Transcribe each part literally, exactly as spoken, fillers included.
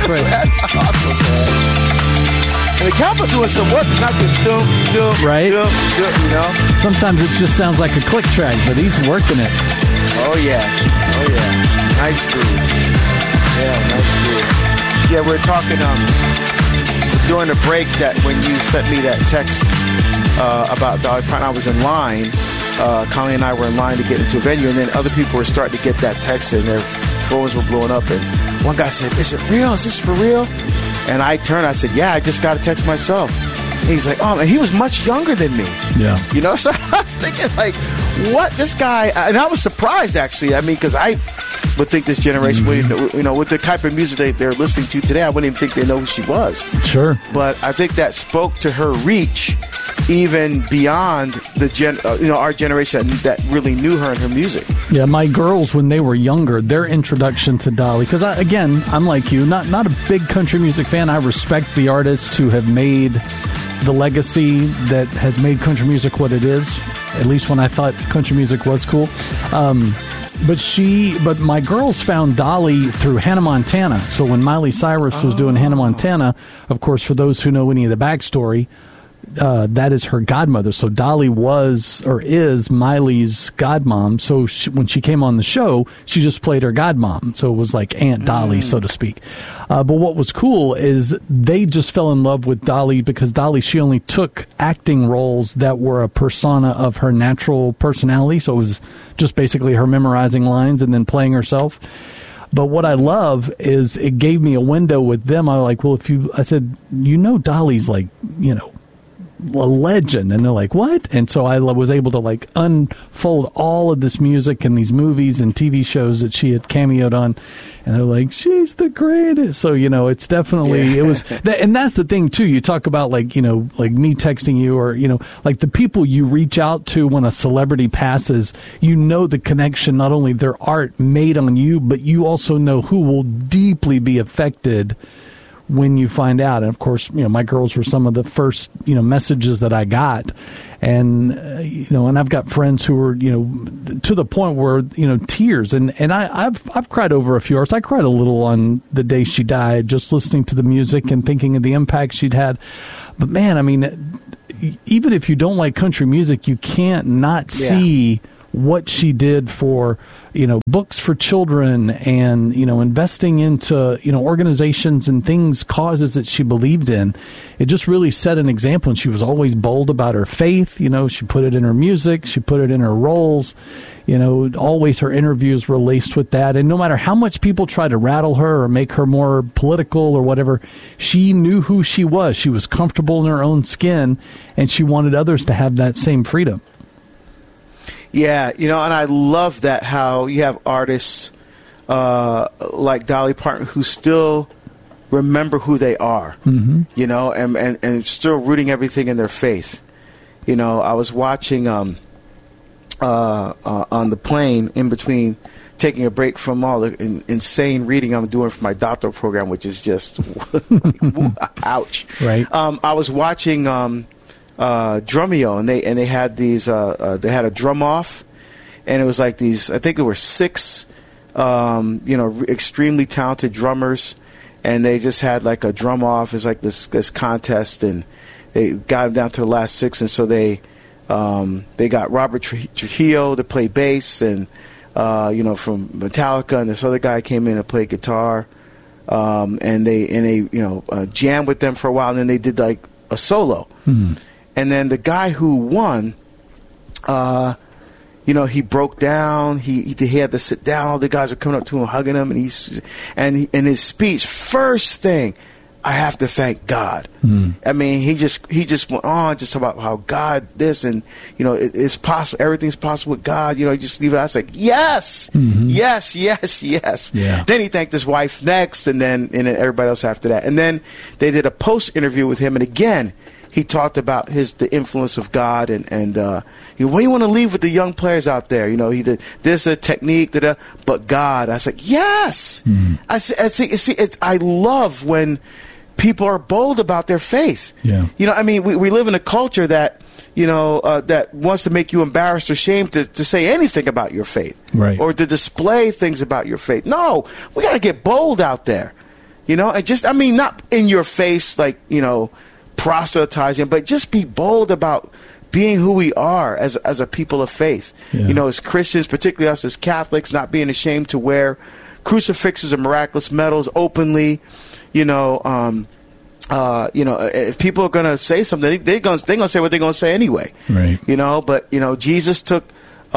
right. That's awesome, man. And the Cowboys doing some work. It's not just doom, doom, right? doom, doom, you know? Sometimes it just sounds like a click track, but he's working it. Oh, yeah. Oh, yeah. Nice groove. Yeah, nice groove. Yeah, we're talking um, during the break that when you sent me that text uh, about Dolly Parton, I was in line. Uh, Colleen and I were in line to get into a venue, and then other people were starting to get that text, and their phones were blowing up. And one guy said, "Is it real? Is this for real?" And I turned, I said, "Yeah, I just got a text myself." And he's like, "Oh, man, he was much younger than me." Yeah. You know, so I was thinking, like, what? This guy, and I was surprised, actually. I mean, because I would think this generation, mm-hmm. wouldn't even, you know, with the type of music they, they're listening to today, I wouldn't even think they know who she was. Sure. But I think that spoke to her reach even beyond the gen, uh, you know, our generation that, that really knew her and her music. Yeah, my girls, when they were younger, their introduction to Dolly, because I, again, I'm like you, not not a big country music fan. I respect the artists who have made the legacy that has made country music what it is. At least when I thought country music was cool. Um, but she, but my girls found Dolly through Hannah Montana. So when Miley Cyrus was oh. doing Hannah Montana, of course, for those who know any of the backstory, Uh, that is her godmother. So Dolly was or is Miley's godmom. So she, when she came on the show, she just played her godmom. So it was like Aunt Dolly, mm. so to speak. Uh, but what was cool is they just fell in love with Dolly because Dolly, she only took acting roles that were a persona of her natural personality. So it was just basically her memorizing lines and then playing herself. But what I love is it gave me a window with them. I was like, well, if you, I said, you know, Dolly's like, you know, a legend. And they're like, what? And so I was able to like unfold all of this music and these movies and T V shows that she had cameoed on. And they're like, she's the greatest. So, you know, it's definitely, yeah. it was, that, and that's the thing too. You talk about like, you know, like me texting you or, you know, like the people you reach out to when a celebrity passes, you know, the connection, not only their art made on you, but you also know who will deeply be affected when you find out. And of course, you know, my girls were some of the first, you know, messages that I got. And, uh, you know, and I've got friends who are, you know, to the point where, you know, tears. And, and I, I've, I've cried over a few hours. I cried a little on the day she died, just listening to the music and thinking of the impact she'd had. But man, I mean, even if you don't like country music, you can't not see yeah. what she did for, you know, books for children and, you know, investing into, you know, organizations and things, causes that she believed in. It just really set an example. And she was always bold about her faith. You know, she put it in her music. She put it in her roles. You know, always her interviews were laced with that. And no matter how much people try to rattle her or make her more political or whatever, she knew who she was. She was comfortable in her own skin, and she wanted others to have that same freedom. Yeah, you know, and I love that how you have artists uh, like Dolly Parton who still remember who they are, mm-hmm. you know, and, and, and still rooting everything in their faith. You know, I was watching um, uh, uh, on the plane in between taking a break from all the in, insane reading I'm doing for my doctoral program, which is just, like, ouch. Right. Um, I was watching... Um, Uh, Drumeo, and they and they had these. Uh, uh, they had a drum off, and it was like these. I think there were six, um, you know, extremely talented drummers, and they just had like a drum off. It's like this this contest, and they got them down to the last six, and so they um, they got Robert Trujillo to play bass, and uh, you know, from Metallica, and this other guy came in to play guitar, um, and they and they you know uh, jammed with them for a while, and then they did like a solo. Mm-hmm. And then the guy who won, uh, you know, he broke down. He he had to sit down. All the guys were coming up to him, hugging him, and he's and he, in his speech, first thing, I have to thank God. Mm. I mean, he just he just went on just about how God this and you know it, it's possible. Everything's possible with God. You know, you just leave it. I was like, yes, mm-hmm. yes, yes, yes. Yeah. Then he thanked his wife next, and then and then everybody else after that. And then they did a post interview with him, and again. He talked about his the influence of God and and uh, you know, what do you want to leave with the young players out there? You know, he did this a technique, da, da, but God. I was like, yes. Mm-hmm. I see. I see. see it, I love when people are bold about their faith. Yeah. You know, I mean, we we live in a culture that you know uh, that wants to make you embarrassed or ashamed to to say anything about your faith, right? Or to display things about your faith. No, we got to get bold out there. You know, and just, I mean, not in your face, like, you know, proselytizing, but just be bold about being who we are as as a people of faith. Yeah. You know, as Christians, particularly us as Catholics, not being ashamed to wear crucifixes and miraculous medals openly. You know, um, uh, you know, if people are going to say something, they're going they're going to say what they're going to say anyway. Right. You know, but, you know, Jesus took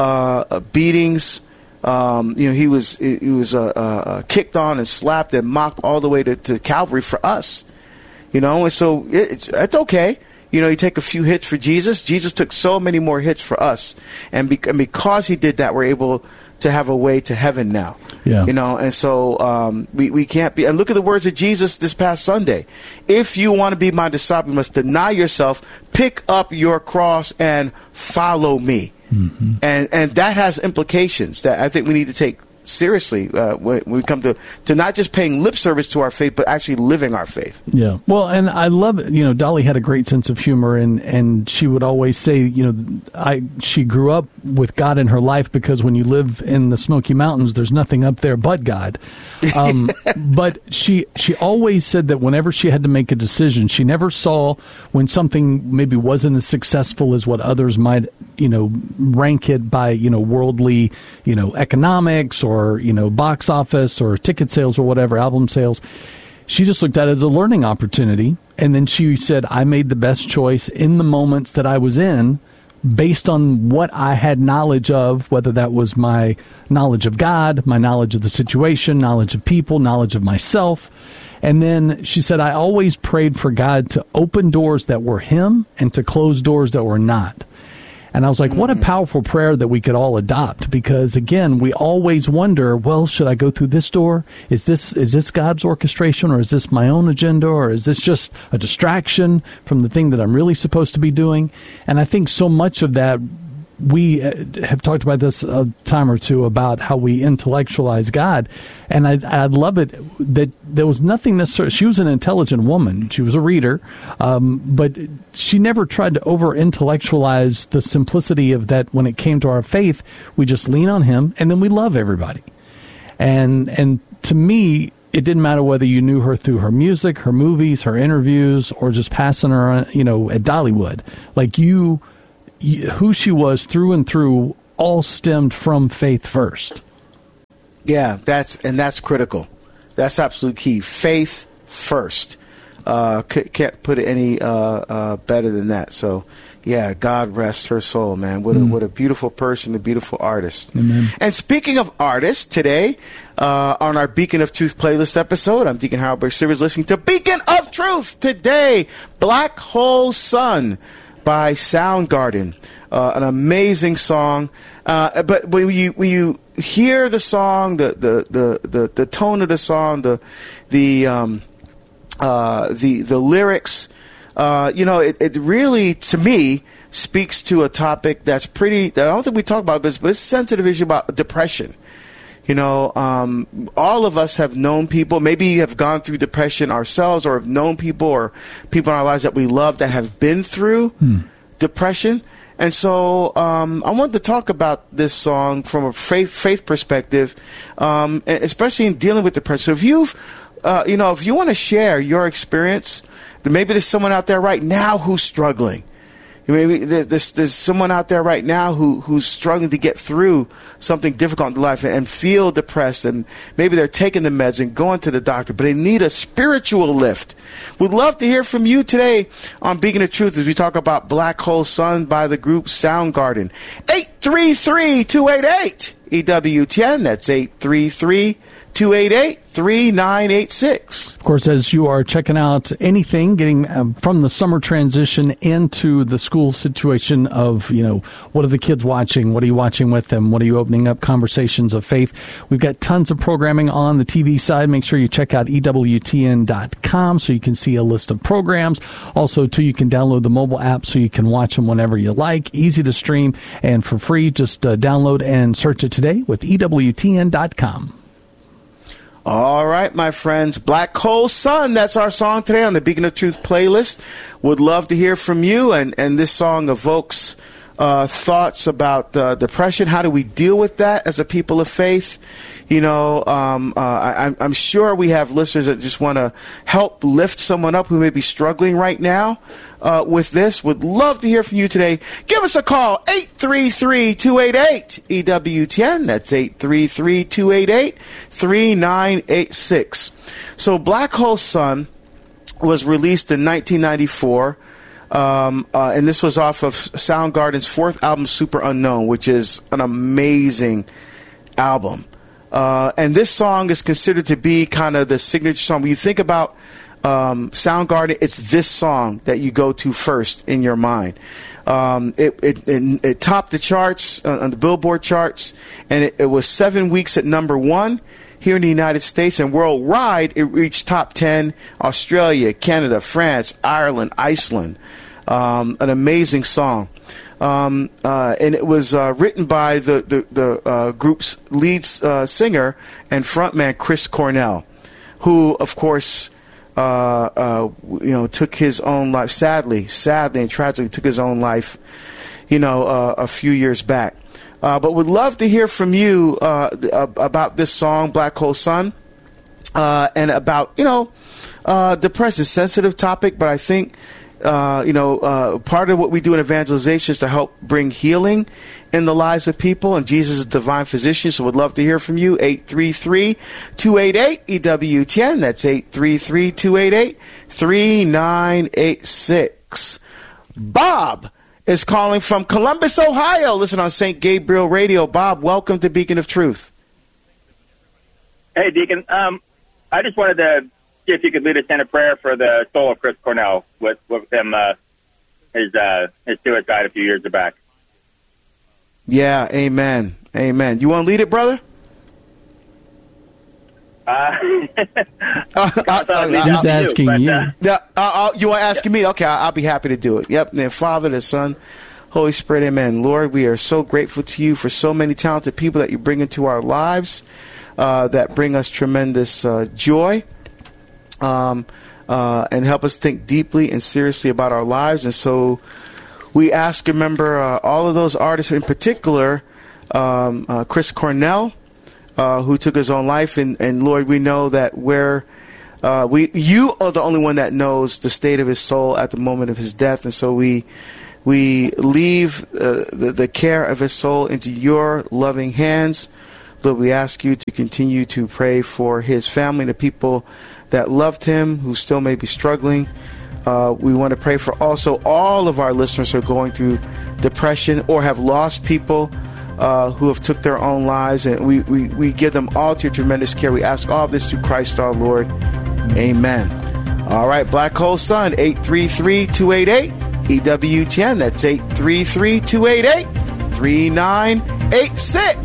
uh, beatings. Um, you know, he was he was uh, uh, kicked on and slapped and mocked all the way to, to Calvary for us. You know, and so it's it's okay. You know, you take a few hits for Jesus. Jesus took so many more hits for us, and, be, and because he did that, we're able to have a way to heaven now. Yeah. You know, and so um, we we can't be. And look at the words of Jesus this past Sunday. If you want to be my disciple, you must deny yourself, pick up your cross, and follow me. Mm-hmm. And and that has implications that I think we need to take seriously uh, when we come to to not just paying lip service to our faith, but actually living our faith. Yeah. Well, and I love it. You know, Dolly had a great sense of humor, and, and she would always say, you know, I she grew up with God in her life because when you live in the Smoky Mountains, there's nothing up there but God. Um, but she she always said that whenever she had to make a decision, she never saw when something maybe wasn't as successful as what others might, you know, rank it by, you know, worldly, you know, economics or or, you know, box office or ticket sales or whatever, album sales. She just looked at it as a learning opportunity. And then she said, I made the best choice in the moments that I was in based on what I had knowledge of, whether that was my knowledge of God, my knowledge of the situation, knowledge of people, knowledge of myself. And then she said, I always prayed for God to open doors that were him and to close doors that were not. And I was like, what a powerful prayer that we could all adopt, because, again, we always wonder, well, should I go through this door? Is this is this God's orchestration, or is this my own agenda, or is this just a distraction from the thing that I'm really supposed to be doing? And I think so much of that, we have talked about this a time or two about how we intellectualize God. And I, I love it that there was nothing necessarily. She was an intelligent woman. She was a reader. Um, but she never tried to over-intellectualize the simplicity of that. When it came to our faith, we just lean on him and then we love everybody. And, and to me, it didn't matter whether you knew her through her music, her movies, her interviews, or just passing her, you know, at Dollywood. Like you... who she was through and through all stemmed from faith first. Yeah, that's and that's critical. That's absolute key. Faith first. Uh, can't put it any uh, uh, better than that. So, yeah, God rest her soul, man. What a, mm. what a beautiful person, a beautiful artist. Amen. And speaking of artists, today uh, on our Beacon of Truth playlist episode, I'm Deacon Harold Burke-Sivers listening to Beacon of Truth today, Black Hole Sun by Soundgarden, uh, an amazing song. Uh, but when you when you hear the song, the the, the, the, the tone of the song, the the um, uh, the the lyrics, uh, you know, it, it really, to me, speaks to a topic that's pretty. I don't think we talk about this, but it's a sensitive issue about depression. You know, um, all of us have known people, maybe have gone through depression ourselves, or have known people or people in our lives that we love that have been through hmm. depression. And so um, I wanted to talk about this song from a faith faith perspective, um, especially in dealing with depression. So if you've, uh, you know, if you want to share your experience, then maybe there's someone out there right now who's struggling. Maybe there's, there's, there's someone out there right now who, who's struggling to get through something difficult in life and, and feel depressed, and maybe they're taking the meds and going to the doctor, but they need a spiritual lift. We'd love to hear from you today on Beacon of Truth as we talk about Black Hole Sun by the group Soundgarden. eight three three, two eight eight, E W T N. That's eight three three, two eight eight, three nine eight six. Of course, as you are checking out anything, getting um, from the summer transition into the school situation of, you know, what are the kids watching? What are you watching with them? What are you opening up conversations of faith? We've got tons of programming on the T V side. Make sure you check out E W T N dot com so you can see a list of programs. Also, too, you can download the mobile app so you can watch them whenever you like. Easy to stream and for free. Just uh, download and search it today with E W T N dot com. All right, my friends, Black Hole Sun, that's our song today on the Beacon of Truth playlist. Would love to hear from you, and, and this song evokes uh, thoughts about uh, depression. How do we deal with that as a people of faith? You know, um, uh, I, I'm sure we have listeners that just want to help lift someone up who may be struggling right now uh, with this. Would love to hear from you today. Give us a call, eight three three, two eight eight, E W T N. That's eight three three, two eight eight, three nine eight six. So Black Hole Sun was released in nineteen ninety-four. Um, uh, and this was off of Soundgarden's fourth album, Super Unknown, which is an amazing album. Uh, and this song is considered to be kind of the signature song. When you think about um, Soundgarden, it's this song that you go to first in your mind. Um, it, it, it, it topped the charts, uh, on the Billboard charts, and it, it was seven weeks at number one here in the United States, and worldwide it reached top ten, Australia, Canada, France, Ireland, Iceland. Um, an amazing song. Um, uh, and it was uh, written by the, the, the uh, group's lead uh, singer and frontman, Chris Cornell, who, of course, uh, uh, you know, took his own life, sadly, sadly and tragically took his own life, you know, uh, a few years back. Uh, but would love to hear from you uh, about this song, Black Hole Sun, uh, and about, you know, uh, depression, sensitive topic, but I think, uh, you know, uh, part of what we do in evangelization is to help bring healing in the lives of people, and Jesus is the divine physician, so would love to hear from you, eight three three, two eight eight, E W T N. That's eight three three, two eight eight, three nine eight six. Bob is calling from Columbus, Ohio. Listen on Saint Gabriel Radio. Bob, welcome to Beacon of Truth. Hey, Deacon. Um, I just wanted to see if you could lead us in a prayer for the soul of Chris Cornell with, with him, uh, his, uh, his suicide a few years back. Yeah, amen. Amen. You want to lead it, brother? Uh, uh, He's asking but, you. Uh, Yeah, uh, uh, you are asking me? Okay, I'll be happy to do it. Yep. And then Father, the Son, Holy Spirit, amen. Lord, we are so grateful to you for so many talented people that you bring into our lives uh, that bring us tremendous uh, joy um, uh, and help us think deeply and seriously about our lives. And so we ask, remember, uh, all of those artists, in particular, um, uh, Chris Cornell, Uh, who took his own life, and, and Lord, we know that where uh, we, you are the only one that knows the state of his soul at the moment of his death, and so we we leave uh, the, the care of his soul into your loving hands. Lord, we ask you to continue to pray for his family, the people that loved him, who still may be struggling. Uh, we want to pray for also all of our listeners who are going through depression or have lost people Uh, who have took their own lives, and we, we, we give them all to your tremendous care. We ask all of this through Christ our Lord. Amen. All right, Black Hole Sun, eight three three, two eight eight, E W T N. That's eight three three, two eight eight, three nine eight six.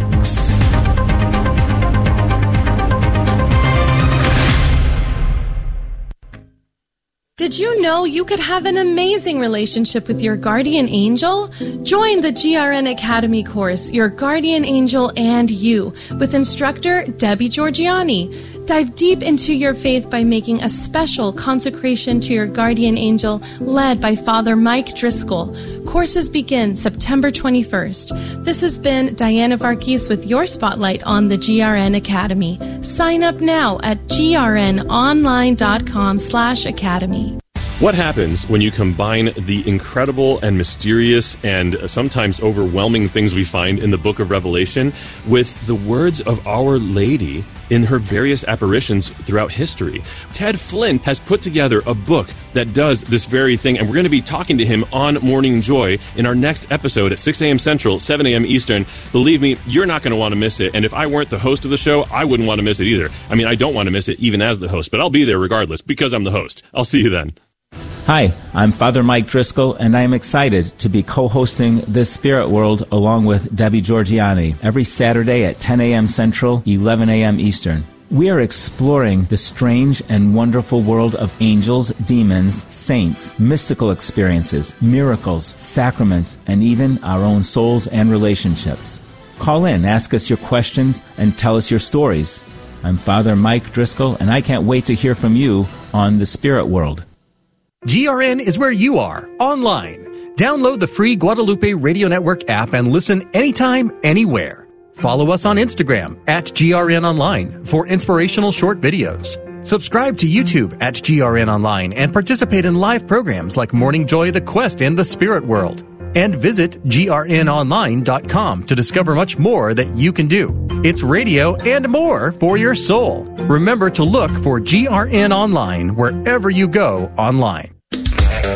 Did you know you could have an amazing relationship with your guardian angel? Join the G R N Academy course, Your Guardian Angel and You, with instructor Debbie Georgiani. Dive deep into your faith by making a special consecration to your guardian angel led by Father Mike Driscoll. Courses begin September twenty-first. This has been Diana Varkis with your spotlight on the G R N Academy. Sign up now at grnonline.com slash academy. What happens when you combine the incredible and mysterious and sometimes overwhelming things we find in the book of Revelation with the words of Our Lady in her various apparitions throughout history? Ted Flint has put together a book that does this very thing, and we're going to be talking to him on Morning Joy in our next episode at six a.m. Central, seven a.m. Eastern. Believe me, you're not going to want to miss it, and if I weren't the host of the show, I wouldn't want to miss it either. I mean, I don't want to miss it even as the host, but I'll be there regardless because I'm the host. I'll see you then. Hi, I'm Father Mike Driscoll, and I'm excited to be co-hosting This Spirit World along with Debbie Georgiani every Saturday at ten a.m. Central, eleven a.m. Eastern. We are exploring the strange and wonderful world of angels, demons, saints, mystical experiences, miracles, sacraments, and even our own souls and relationships. Call in, ask us your questions, and tell us your stories. I'm Father Mike Driscoll, and I can't wait to hear from you on The Spirit World. G R N is where you are, online. Download the free Guadalupe Radio Network app and listen anytime, anywhere. Follow us on Instagram at G R N Online for inspirational short videos. Subscribe to YouTube at G R N Online and participate in live programs like Morning Joy, The Quest, and The Spirit World. And visit G R N online dot com to discover much more that you can do. It's radio and more for your soul. Remember to look for G R N Online wherever you go online.